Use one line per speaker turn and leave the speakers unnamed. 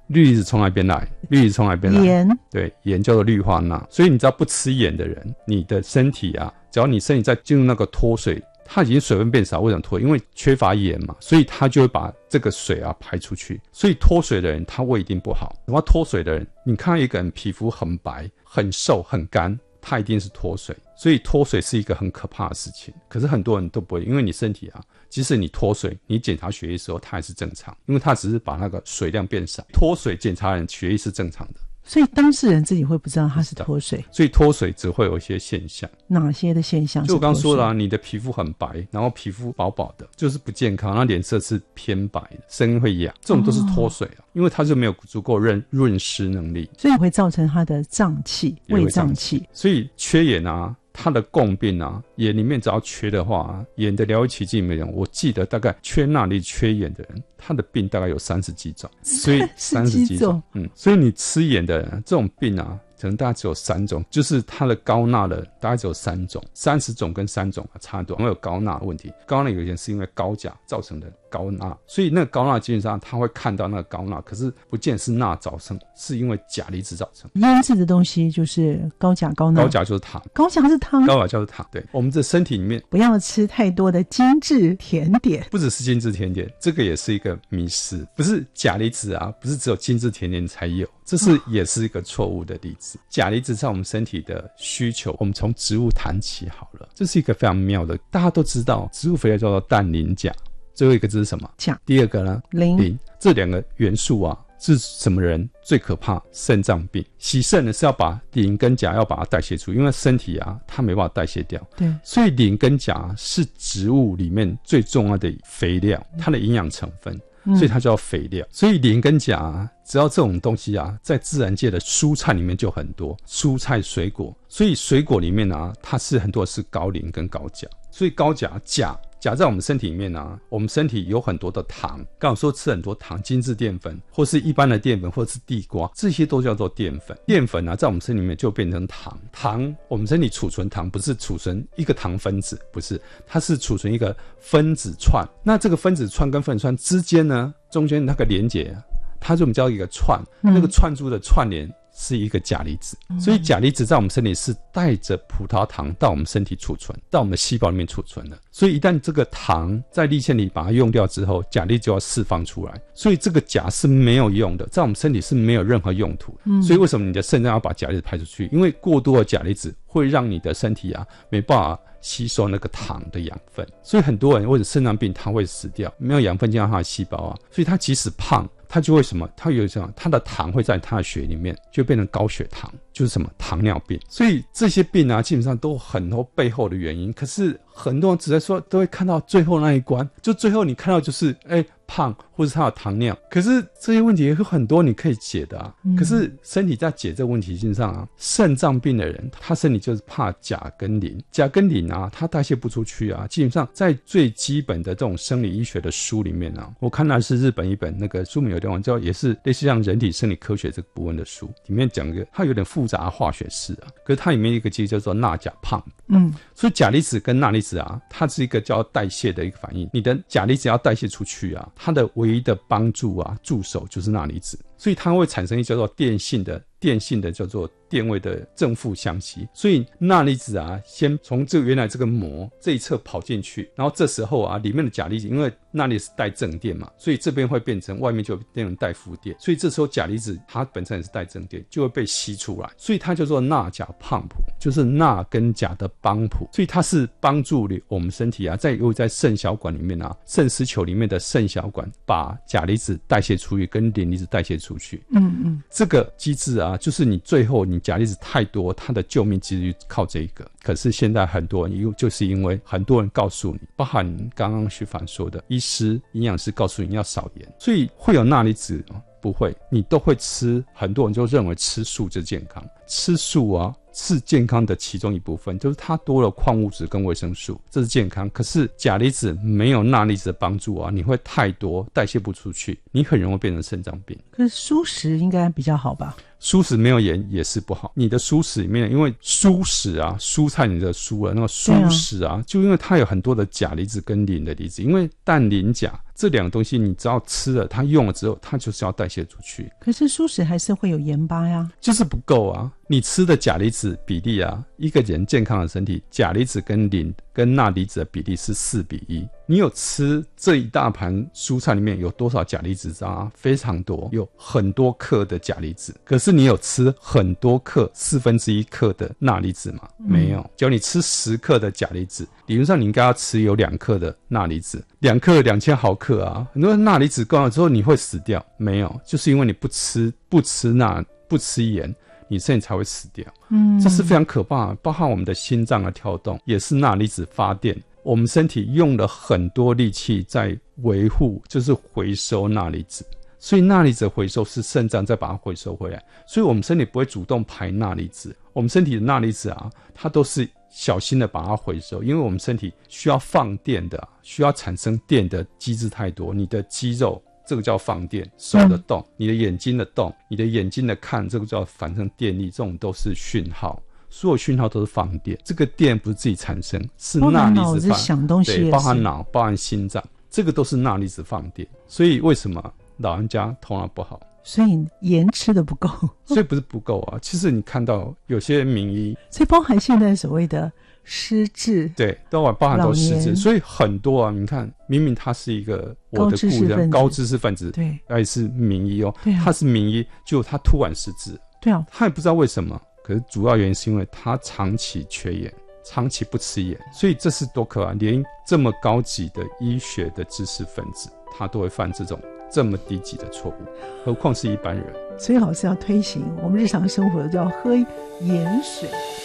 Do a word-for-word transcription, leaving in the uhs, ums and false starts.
氯离子从哪边来？氯离子从哪边来？
盐。
对，盐叫做氯化钠。所以你只要不吃盐的人，你的身体啊，只要你身体在进入那个脱水，它已经水分变少，为什么脱？因为缺乏盐嘛，所以它就会把这个水啊排出去。所以脱水的人他胃一定不好。什么脱水的人？你看到一个人皮肤很白、很瘦、很干，他一定是脱水。所以脱水是一个很可怕的事情。可是很多人都不会，因为你身体啊，即使你脱水，你检查血液的时候它还是正常，因为它只是把那个水量变少。脱水检查人血液是正常的。
所以当事人自己会不知道他是脱水，
所以脱水只会有一些现象。
哪些的现象是脱水？
就我刚刚说了、啊、你的皮肤很白，然后皮肤薄薄的，就是不健康，那脸色是偏白的，声音会哑，这种都是脱水啊、哦、因为它就没有足够润润湿能力，
所以会造成它的胀气，胃胀气。
所以缺盐啊，它的共病啊，盐里面只要缺的话、啊，盐的疗愈奇迹里面，我记得大概缺钠离缺盐的人，他的病大概有三十几种，所以三十几种，嗯，所以你吃盐的人，这种病啊，可能大概只有三种，就是它的高钠的大概只有三种，三十种跟三种啊差多，因为有高钠的问题，高钠有些是因为高钾造成的高钠，所以那个高钠基本上他会看到那个高钠，可是不见是钠造成，是因为钾离子造成。
腌制的东西就是高钾高钠，
高钾就是糖，
高钾是糖，
高钾就是糖。对，我们的身体里面
不要吃太多的精致甜点，
不只是精致甜点，这个也是一个迷思，不是钾离子啊，不是只有精致甜点才有，这是也是一个错误的例子。钾离子在我们身体的需求，我们从植物谈起好了，这是一个非常妙的，大家都知道植物肥料叫做氮磷钾，最后一个字是什么？钾。第二个呢？磷。磷。这两个元素啊，是什么人最可怕？肾脏病。洗肾呢是要把磷跟钾要把它代谢出，因为身体啊它没办法代谢掉。对。所以磷跟钾是植物里面最重要的肥料，它的营养成分。所以它叫肥料、嗯、所以磷跟钾、啊、只要这种东西啊在自然界的蔬菜里面就很多，蔬菜水果，所以水果里面啊它是很多是高磷跟高钾，所以高钾钾钾在我们身体里面啊，我们身体有很多的糖，刚好说吃很多糖，精致淀粉或是一般的淀粉或是地瓜，这些都叫做淀粉。淀粉啊在我们身体里面就变成糖，糖我们身体储存糖不是储存一个糖分子，不是，它是储存一个分子串，那这个分子串跟分子串之间呢，中间那个连结啊，它就我们叫一个串、嗯、那个串珠的串联是一个钾离子，所以钾离子在我们身体是带着葡萄糖到我们身体储存，到我们的细胞里面储存的，所以一旦这个糖在粒线里把它用掉之后，钾离子就要释放出来，所以这个钾是没有用的，在我们身体是没有任何用途、嗯、所以为什么你的肾脏要把钾离子排出去？因为过多的钾离子会让你的身体啊没办法吸收那个糖的养分，所以很多人或者肾脏病他会死掉，没有养分进到他的细胞啊，所以他即使胖他就会什么，他有什么，他的糖会在他的血里面就变成高血糖，就是什么糖尿病。所以这些病啊基本上都有很多背后的原因，可是很多人只在说都会看到最后那一关，就最后你看到就是哎、欸、胖或是他有糖尿，可是这些问题有很多你可以解的啊、嗯、可是身体在解这个问题上啊，肾脏病的人他身体就是怕钾跟磷，钾跟磷啊他代谢不出去啊，基本上在最基本的这种生理医学的书里面啊，我看到是日本一本那个书名有点忘记，也是类似像人体生理科学这个部分的书，里面讲一个它有点复杂的化学式啊，可是它里面一个其实叫做钠钾胖，嗯，所以钾离子跟钠离子啊，它是一个叫代谢的一个反应，你的钾离子要代谢出去啊，它的唯一的帮助啊助手就是钠离子，所以它会产生一叫做电性的电性的叫做电位的正负相吸，所以钠离子啊先从这个原来这个膜这一侧跑进去，然后这时候啊里面的钾离子因为钠离子带正电嘛，所以这边会变成外面就变成带负电，所以这时候钾离子它本身也是带正电，就会被吸出来，所以它叫做钠钾胖谱，就是钠跟钾的帮谱，所以它是帮助我们身体啊在又在肾小管里面啊，肾丝球里面的肾小管把钾离子代谢出去跟磷离子代谢出去，嗯嗯，这个机制啊就是你最后你钾离子太多，它的救命机制靠这个，可是现在很多人就是因为很多人告诉你，包含刚刚徐凡说的医师营养师告诉你要少盐，所以会有钠离子不会，你都会吃，很多人就认为吃素就健康，吃素啊是健康的其中一部分，就是它多了矿物质跟维生素，这是健康，可是钾离子没有钠离子的帮助啊，你会太多代谢不出去，你很容易变成肾脏病。
可是蔬食应该比较好吧？
蔬食没有盐也是不好，你的蔬食里面因为蔬食啊蔬菜你的蔬啊那个蔬食啊、啊就因为它有很多的钾离子跟磷的离子，因为氮磷钾这两个东西你只要吃了，它用了之后，它就是要代谢出去。
可是蔬食还是会有盐巴呀，
就是不够啊！你吃的钾离子比例啊，一个人健康的身体，钾离子跟磷跟钠离子的比例是四比一。你有吃这一大盘蔬菜里面有多少钾离子啊？非常多，有很多克的钾离子。可是你有吃很多克，四分之一克的钠离子吗？没有。只要你吃十克的钾离子，理论上你应该要吃有两克的钠离子，两克两千毫克啊！很多钠离子高了之后你会死掉？没有，就是因为你不吃不吃钠不吃盐。你身体才会死掉，嗯，这是非常可怕的。包含我们的心脏的跳动也是钠离子发电，我们身体用了很多力气在维护，就是回收钠离子，所以钠离子回收是肾脏再把它回收回来，所以我们身体不会主动排钠离子，我们身体的钠离子啊，它都是小心的把它回收，因为我们身体需要放电的，需要产生电的机制太多，你的肌肉这个叫放电，手的动、嗯、你的眼睛的动，你的眼睛的看，这个叫产生电力，这种都是讯号，所有讯号都是放电，这个电不是自己产生，是钠离子放
想东西也是，
对，包含脑包含心脏，这个都是钠离子放电。所以为什么老人家头脑不好？
所以盐吃的不够
所以不是不够啊，其实你看到有些名医，
所以包含现在所谓的失智，
对，都包含都失智，所以很多啊，你看明明他是一个我的故人高知识分子，
对，
而且是名医哦，
对啊，
他是名医，就他突然失智，
对啊，
他也不知道为什么，可是主要原因是因为他长期缺盐，长期不吃盐，所以这是多可怕，连这么高级的医学的知识分子，他都会犯这种这么低级的错误，何况是一般人。
所以老师要推行我们日常生活就要喝盐水。